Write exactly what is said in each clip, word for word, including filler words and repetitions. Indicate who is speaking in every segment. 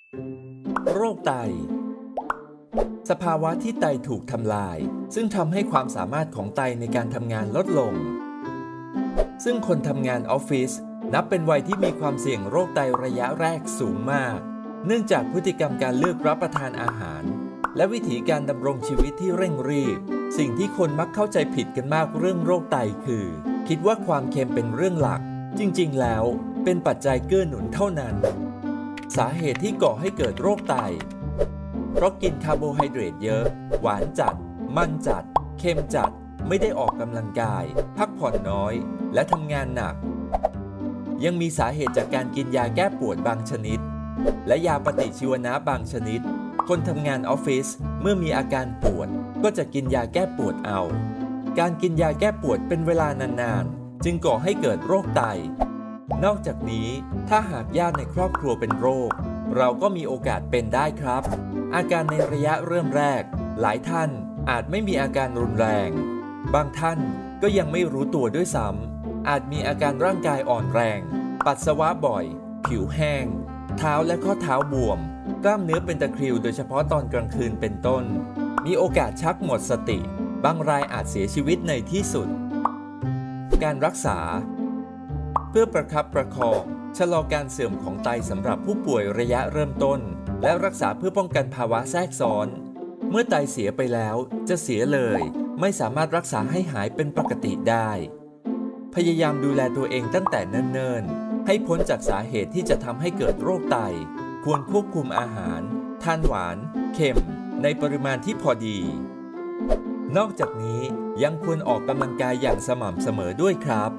Speaker 1: โรคไตสภาวะที่ไตถูกทำลายซึ่งทำให้ความสามารถของไตในการทำงานลดลงซึ่งคนทำงานออฟฟิศนับเป็นวัยที่มีความเสี่ยงโรคไตระยะแรกสูงมากเนื่องจากพฤติกรรมการเลือกรับประทานอาหารและวิถีการดำรงชีวิตที่เร่งรีบสิ่งที่คนมักเข้าใจผิดกันมากเรื่องโรคไตคือคิดว่าความเค็มเป็นเรื่องหลักจริงๆแล้วเป็นปัจจัยเกื้อหนุนเท่านั้นสาเหตุที่ก่อให้เกิดโรคไตเพราะกินคาร์โบไฮเดรตเยอะหวานจัดมันจัดเค็มจัดไม่ได้ออกกำลังกายพักผ่อนน้อยและทำงานหนักยังมีสาเหตุจากการกินยาแก้ปวดบางชนิดและยาปฏิชีวนะบางชนิดคนทำงานออฟฟิศเมื่อมีอาการปวดก็จะกินยาแก้ปวดเอาการกินยาแก้ปวดเป็นเวลานานๆจึงก่อให้เกิดโรคไตนอกจากนี้ถ้าหากญาติในครอบครัวเป็นโรคเราก็มีโอกาสเป็นได้ครับอาการในระยะเริ่มแรกหลายท่านอาจไม่มีอาการรุนแรงบางท่านก็ยังไม่รู้ตัวด้วยซ้ำอาจมีอาการร่างกายอ่อนแรงปัสสาวะบ่อยผิวแห้งเท้าและข้อเท้าบวมกล้ามเนื้อเป็นตะคริวโดยเฉพาะตอนกลางคืนเป็นต้นมีโอกาสชักหมดสติบางรายอาจเสียชีวิตในที่สุดการรักษาเพื่อประคับประคองชะลอการเสื่อมของไตสำหรับผู้ป่วยระยะเริ่มต้นและรักษาเพื่อป้องกันภาวะแทรกซ้อนเมื่อไตเสียไปแล้วจะเสียเลยไม่สามารถรักษาให้หายเป็นปกติได้พยายามดูแลตัวเองตั้งแต่เนิ่นๆให้พ้นจากสาเหตุที่จะทำให้เกิดโรคไตควรควบคุมอาหารทานหวานเค็มในปริมาณที่พอดีนอกจากนี้ยังควรออกกำลังกายอย่างสม่ำเสมอด้วยครับ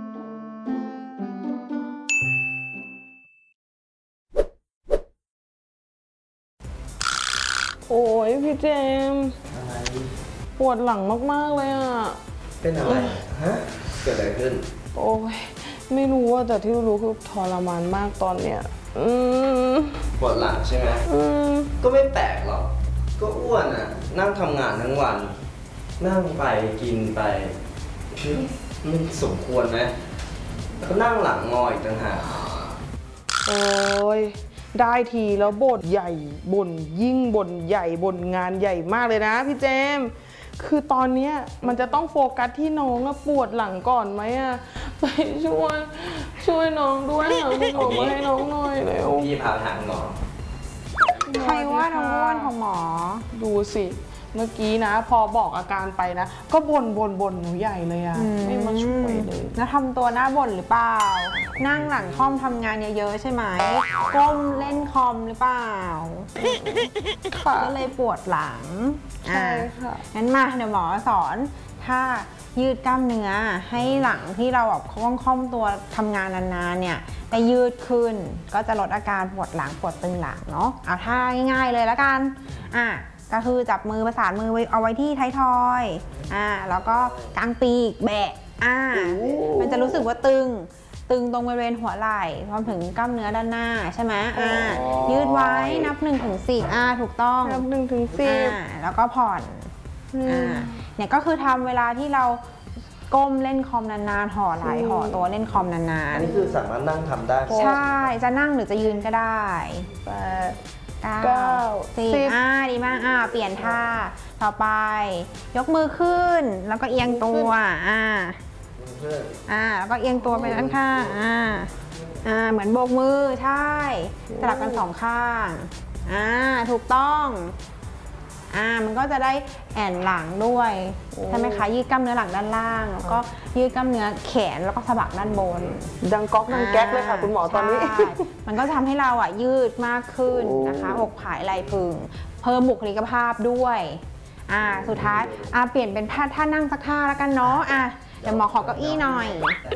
Speaker 2: โอ้ยพี่เจมส์ปวดหลังมากๆเลยอ่ะ
Speaker 3: เป็นอะไรฮะเกิดอะไรขึ้น
Speaker 2: โอ้ยไม่รู้ว่าแต่ที่รู้คือทรมานมากตอนเนี้ยอืม
Speaker 3: ปวดหลังใช่ไหม
Speaker 2: อืม
Speaker 3: ก็ไม่แปลกหรอกก็อ้วนอ่ะนั่งทำงานทั้งวันนั่งไปกินไปมันสมควรไหมแล้วก็นั่งหลังงออีกต่างหาก
Speaker 2: โอ้ยได้ทีแล้วบ่นใหญ่บ่นยิ่งบ่นใหญ่บ่นงานใหญ่มากเลยนะพี่เจมส์คือตอนนี้มันจะต้องโฟกัสที่น้องอะปวดหลังก่อนไหมอะไปช่วยช่วยน้องด้วยหาคุณหมอมาให้น้องหน่อยเร็ว
Speaker 3: พี่พาไปหาคุณหมอ
Speaker 4: ใครว่าน้องอ้วนของหมอ
Speaker 2: ดูสิเมื่อกี้นะพอบอกอาการไปนะก็บ่นบ่นบ่นหนูใหญ่เลยอะไม่มาช่วยเลย
Speaker 4: แล้วทำตัวหน้าบ่นหรือเปล่านั่งหลังคอมทำงานเยอะๆใช่ไหมก้มเล่นคอมหรือเปล่าก็เลยปวดหลัง
Speaker 2: ใช่ค่ะ
Speaker 4: งั้นมาเดี๋ยวหมอสอนถ้ายืดกล้ามเนื้อให้หลังที่เราแบบคล่อมตัวทำงานนานๆเนี่ยได้ยืดขึ้นก็จะลดอาการปวดหลังปวดตึงหลังเนาะเอาท่าง่ายๆเลยแล้วกันอ่ะก็คือจับมือประสานมือไว้เอาไว้ที่ท้ายทอยอ่าแล้วก็กางปีกแบะอ่ามันจะรู้สึกว่าตึงตึงตรงบริเวณหัวไหล่รวมถึงกล้ามเนื้อด้านหน้าใช่ไหมอ่ายืดไว้นับหนึ่งถึงสิบอ่าถูกต้อง
Speaker 2: นับหนึ่งถึงสิบ
Speaker 4: อ่าแล้วก็ผ่อนอ่าเนี่ยก็คือทำเวลาที่เราก้มเล่นคอมนานๆห่อไหล่ห่อตัวเล่นคอมนานๆ
Speaker 3: อันนี้คือสามารถนั่งทำได้
Speaker 4: ใช่จะนั่งหรือจะยืนก็ได้
Speaker 2: แปด
Speaker 4: เก้าสิบอ่าดีมากอ่าเปลี่ยนท่าต่อไปยกมือขึ้นแล้วก็เอียงตัวอ่าอ่าแล้วก็เอียงตัวไปด้านข้างอ่าอ่าเหมือนโบกมือใช่สลับกันสองข้างอ่าถูกต้องอ่ามันก็จะได้แอนหลังด้วยใช่ไหมคะยืดกล้ามเนื้อหลังด้านล่างแล้วก็ยืดกล้ามเนื้อแขนแล้วก็สะบักด้านบน
Speaker 2: ดังก๊อกดังแก๊กเลยค่ะคุณหมอตอนนี้
Speaker 4: มันก็ทำให้เราอ่ะยืดมากขึ้นนะคะอกผายไหล่พึงเพิ่มบุคลิกภาพด้วยอ่าสุดท้ายอ่าเปลี่ยนเป็นท่าท่านั่งสักท่าแล้วกันเนาะอ่ะเดี๋ยวหมอขอเก้าอี้หน่อย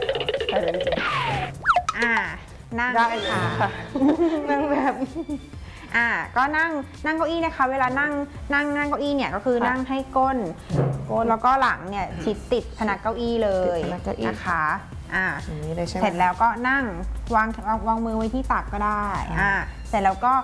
Speaker 4: อ่านั่ง
Speaker 2: ได้ค่ะนั่งแบบ
Speaker 4: อ่าก็นั่งนั่งเก้าอี้นะคะเวลานั่งนั่งนั่งเก้าอี้เนี่ยก็คือนั่งให้ก้นก้นแล้วก็หลังเนี่ยชิดติดผนังเก้าอี้เลยนะคะอ่าเสร็จแล้วก็นั่งวางวางมือไว้ที่ตักก็ได้อ่าเสร็จแล้วก็